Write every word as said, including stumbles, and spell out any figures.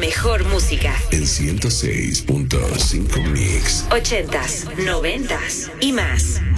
mejor música. En ciento seis punto cinco Mix. Ochentas, noventas y más.